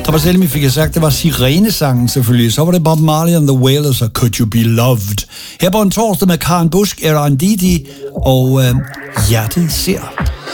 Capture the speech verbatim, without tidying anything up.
Papa Selmi fik jeg sagt, det var Sirenesangen selvfølgelig. Så var det Bob Marley and the Wailers og Could You Be Loved. Her på en torsdag med Karen Busk, Eran Didi og øh, Hjertet ser.